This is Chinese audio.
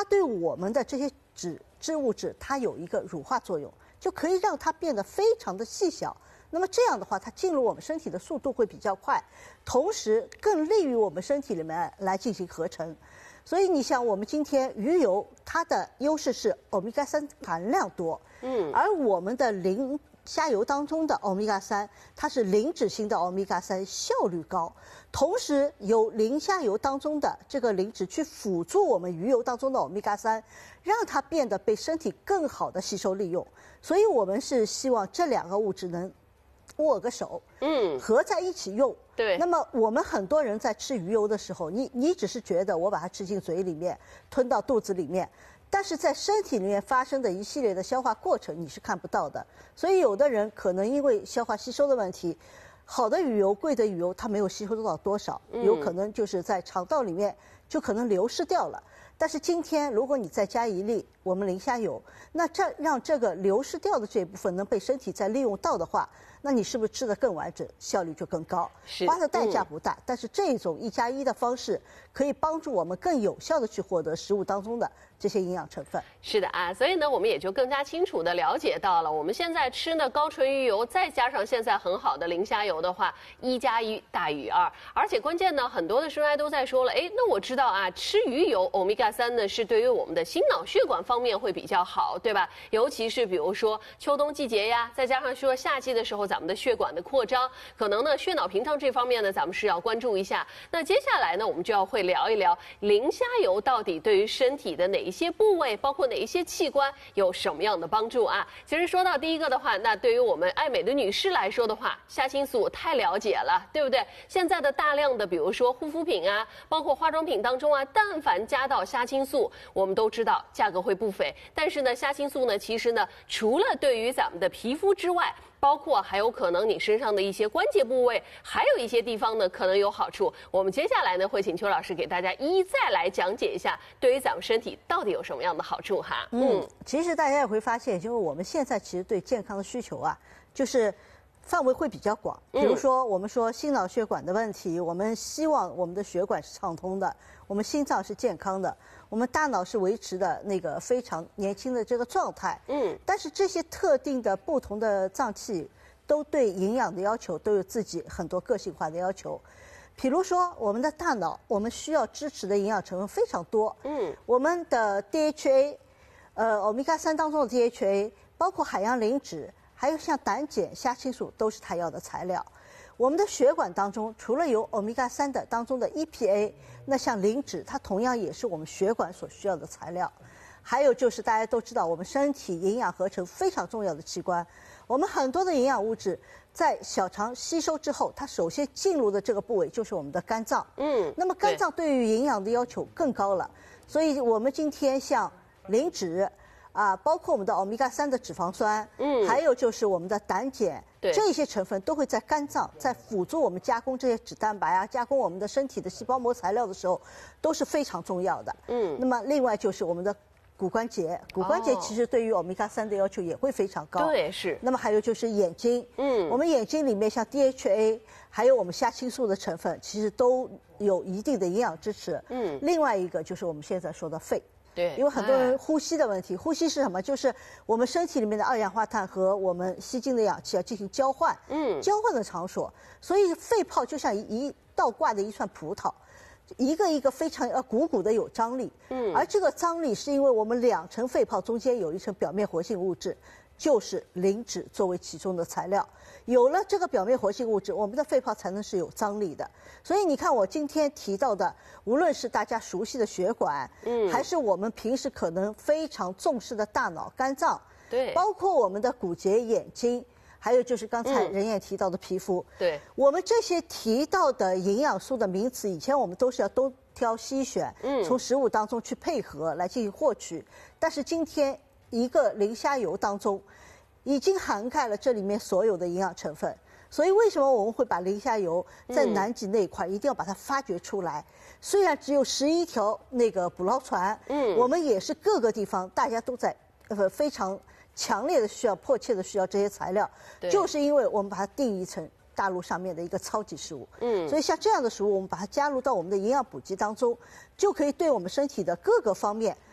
它对我们的这些脂物质，它有一个乳化作用，就可以让它变得非常的细小。那么这样的话，它进入我们身体的速度会比较快，同时更利于我们身体里面来进行合成。所以你想，我们今天鱼油它的优势是欧米伽3含量多，而我们的磷虾油当中的欧米伽3，它是磷脂型的欧米伽3，效率高，同时由磷虾油当中的这个磷脂去辅助我们鱼油当中的欧米伽3，让它变得被身体更好的吸收利用。所以我们是希望这两个物质能握个手，合在一起用。 对。 那么我们很多人在吃鱼油的时候，你只是觉得我把它吃进嘴里面，吞到肚子里面，但是在身体里面发生的一系列的消化过程你是看不到的。所以有的人可能因为消化吸收的问题，好的鱼油、贵的鱼油它没有吸收到多少，有可能就是在肠道里面就可能流失掉了。但是今天如果你再加一粒我们磷虾油，那让这个流失掉的这一部分能被身体再利用到的话，那你是不是吃得更完整，效率就更高？花的代价不大，但是这种1+1的方式可以帮助我们更有效的去获得食物当中的这些营养成分。 是的啊，所以呢，我们也就更加清楚地了解到了，我们现在吃呢高纯鱼油，再加上现在很好的磷虾油的话，1+1大于2。而且关键呢，很多的生态都在说了，哎，那我知道啊，吃鱼油欧米伽3呢是对于我们的心脑血管方面会比较好，对吧？尤其是比如说秋冬季节呀，再加上说夏季的时候，咱们的血管的扩张，可能呢血脑屏障这方面呢，咱们是要关注一下。那接下来呢，我们就会聊一聊磷虾油到底对于身体的哪一些部位，包括哪一些器官有什么样的帮助啊？其实说到第一个的话，那对于我们爱美的女士来说的话，虾青素太了解了，对不对？现在的大量的比如说护肤品啊，包括化妆品当中啊，但凡加到虾青素，我们都知道价格会不菲。但是呢，虾青素呢，其实呢，除了对于咱们的皮肤之外，包括还有可能你身上的一些关节部位，还有一些地方呢可能有好处。我们接下来呢会请邱老师给大家一一再来讲解一下，对于咱们身体到底有什么样的好处哈。 其实大家也会发现，就是我们现在其实对健康的需求啊，就是范围会比较广。比如说我们说心脑血管的问题，我们希望我们的血管是畅通的，我们心脏是健康的，我们大脑是维持的那个非常年轻的这个状态。但是这些特定的不同的脏器都对营养的要求都有自己很多个性化的要求。比如说我们的大脑，我们需要支持的营养成分非常多。我们的 DHA，欧米伽3当中的 DHA， 包括海洋磷脂，还有像胆碱、虾青素都是它要的材料。我们的血管当中，除了有欧米伽3的当中的 EPA， 那像磷脂，它同样也是我们血管所需要的材料。还有就是大家都知道，我们身体营养合成非常重要的器官，我们很多的营养物质在小肠吸收之后，它首先进入的这个部位就是我们的肝脏。那么肝脏对于营养的要求更高了，所以我们今天像磷脂啊，包括我们的欧米伽3的脂肪酸，还有就是我们的胆碱，这些成分都会在肝脏在辅助我们加工这些脂蛋白啊，加工我们的身体的细胞膜材料的时候，都是非常重要的。那么另外就是我们的骨关节，骨关节其实对于欧米伽3的要求也会非常高。 对，是。 那么还有就是眼睛，我们眼睛里面像 DHA， 还有我们虾青素的成分，其实都有一定的营养支持。另外一个就是我们现在说的肺。 对， 因为很多人呼吸的问题，呼吸是什么？就是我们身体里面的二氧化碳和我们吸进的氧气要进行交换，交换的场所。所以肺泡就像一倒挂的一串葡萄，一个一个非常鼓鼓的有张力。而这个张力是因为我们2层肺泡中间有一层表面活性物质，就是磷脂作为其中的材料。有了这个表面活性物质，我们的肺泡才能是有张力的。所以你看我今天提到的，无论是大家熟悉的血管，还是我们平时可能非常重视的大脑、肝脏， 对， 包括我们的骨节、眼睛，还有就是刚才任燕提到的皮肤， 对， 我们这些提到的营养素的名词，以前我们都是要东挑西选，从食物当中去配合来进行获取。但是今天一个磷虾油当中，已经涵盖了这里面所有的营养成分。所以为什么我们会把磷虾油在南极那一块一定要把它发掘出来？虽然只有11条那个捕捞船，我们也是各个地方大家都在非常强烈的需要、迫切的需要这些材料，就是因为我们把它定义成大陆上面的一个超级食物。所以像这样的食物，我们把它加入到我们的营养补给当中，就可以对我们身体的各个方面